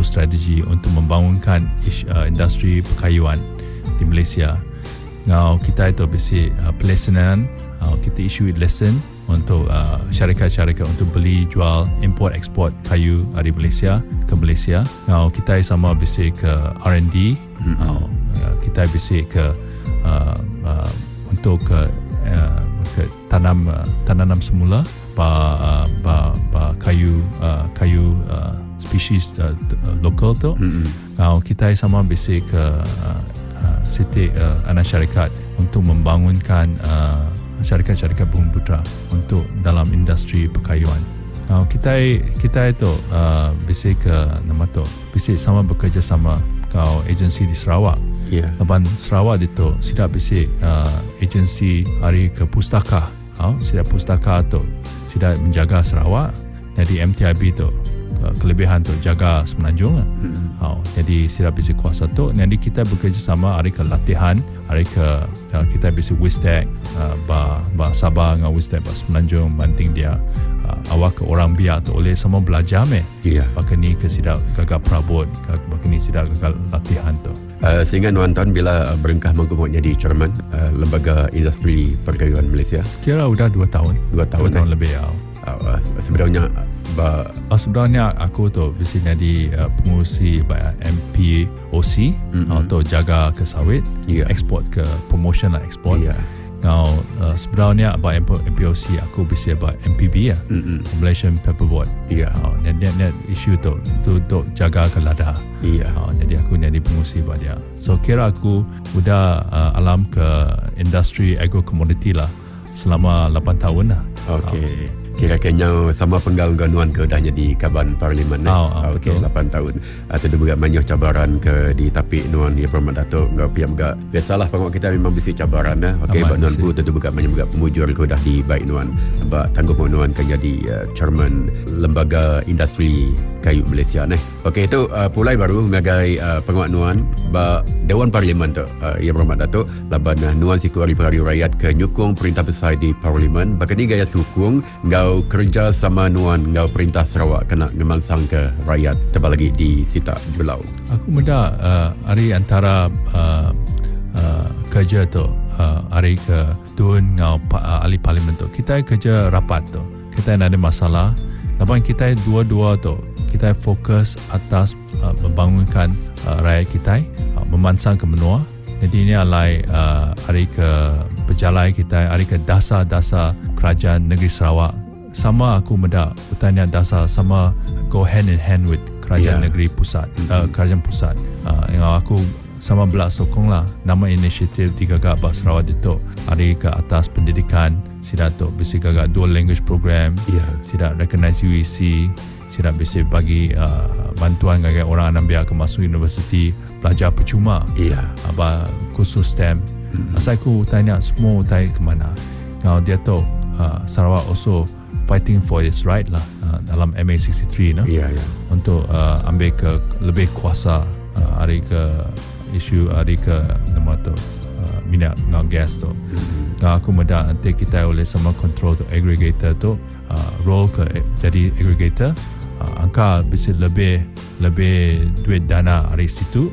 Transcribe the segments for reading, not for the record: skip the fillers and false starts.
satu strategi untuk membangunkan industri perkayuan di Malaysia. Kita itu bisi pelesenan, kita issue lesson untuk syarikat-syarikat untuk beli, jual, import, ekspor kayu dari Malaysia ke Malaysia. Kita sama bisi ke R&D, kita bisi ke untuk ke tanam semula kayu spesies lokal tu. Kita sama bisi ke siti anak syarikat untuk membangunkan syarikat-syarikat Bumiputera untuk dalam industri perkayuan. Kita itu bisi ke nama tu bisi sama bekerjasama agensi di Sarawak. Lepas Sarawak itu sida bisi agensi hari ke pustaka. Sida pustaka tu sida menjaga Sarawak. Jadi MTIB tu kelebihan tu jaga Semenanjung. Jadi sida bisi kuasa tu. Jadi kita bekerjasama hari ke latihan, hari ke kita bisi Wistek ba Sabah dengan Wistek ba Semenanjung banting dia awak ke orang biak tu oleh sama belajar pakai ni ke sida gagap perabot, pakai ni sida gagap latihan tu. Sehingga Nuan Tan bila berengkah menggemuk jadi chairman Lembaga Industri Perkayuan Malaysia? Kira sudah 2 tahun. 2 tahun lebih. Sebenarnya aku tu bisa jadi pengurusi MPOC atau jaga ke sawit, ekspor ke promotion lah ekspor. Sebenarnya MPOC aku bisa MPB Malaysian Paperboard. Net isu tu untuk jaga ke lada. Jadi aku jadi pengurusi buat dia. So kira aku sudah alam ke industri agro-commodity lah selama 8 tahun lah. Kira-kira sama penggal ganuan ke dah jadi Kaban Parlimen. 8 tahun. Ada juga banyak cabaran ke di tapi Nuan dia Berhormat Datuk enggak pihak juga. Biasalah pengok kita memang bisi cabaran Bak Nuan pun tentu juga banyak juga pemujur ke dah di baik Nuan. Bak tangguh Nuan kan jadi chairman Lembaga Industri Kayu Malaysia itu pulai baru ngagai pengok Nuan ba Dewan Parlimen tu Yang Berhormat Datuk laban Nuan siku hari rakyat ke nyukung perintah besar di Parlimen. Bahkan ni gaya sukung ngau kerja sama Nuan ngau perintah Sarawak kena ngemangsang ke rakyat tebal lagi di Sita Julau. Aku muda hari antara kerja tu hari ke Tun ngau ahli parlimen tu kita kerja rapat tu kita ada masalah lepas kita dua-dua tu kita fokus atas membangunkan rakyat kita memansang ke menua. Jadi ini alai hari ke berjalan kita hari ke dasar kerajaan negeri Sarawak sama aku muda bertanya dasar sama go hand in hand with kerajaan negeri pusat, kerajaan pusat. Yang aku sama belak sokong lah nama inisiatif 3 gagak Sarawak itu hari ke atas pendidikan sida tu bisi gagak dual language program, sida recognize UEC, sida bisi bagi bantuan gagak orang Anambia ke masuk universiti belajar percuma. Apa khusus STEM. Asal aku tanya semua tanya ke mana. Kalau dia tu Sarawak also fighting for its right lah dalam MA63 untuk ambil ke lebih kuasa hari ke isu hari ke nama tu minyak dengan gas tu. Aku muda nanti kita oleh sama control tu aggregator tu role ke jadi aggregator angka bisa lebih duit dana hari situ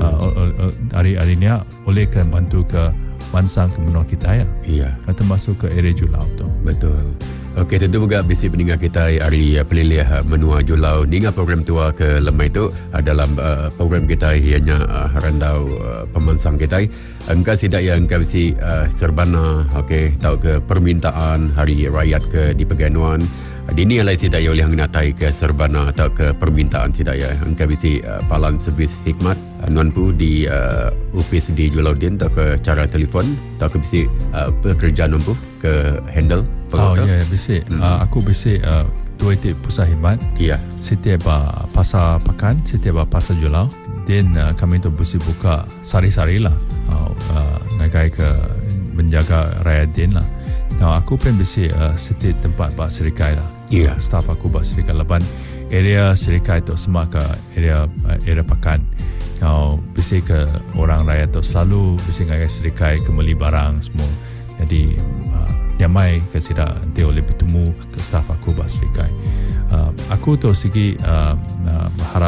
hari ni oleh ke bantu ke mansang ke menua kita kata masuk ke area Julau tu. Betul. Okey, tentu juga bisi pendengar kita hari pelilih menua Julau ninga program tua ke lemai itu dalam program kita ianya rendau pemansang kita engkau sidak yang engkau bisi serbana tahu ke permintaan hari rakyat ke di Peganuan dini alai sidak ya oleh nginatai ke serbana atau ke permintaan sidak ya engkau bisi palan servis hikmat Nuan Pu di office di Julau Din atau ke cara telefon atau ke bisi pekerjaan Nuan Pu ke handle bisi aku bisi dua titik pusat khidmat setiap pasar pakan setiap pasar Julau dan kami tu bisi buka sari-sari lah ngagai ke menjaga rakyat din lah. Aku pun bisi setiap tempat buat serikai lah staff aku buat serikai lepas area serikai tu semua ke area pakan bisi ke orang rakyat tu selalu bisi ngagai serikai kembali barang semua. Jadi nyamai ke sida nanti oleh bertemu ke staff aku buat serikai. Aku tu segi harap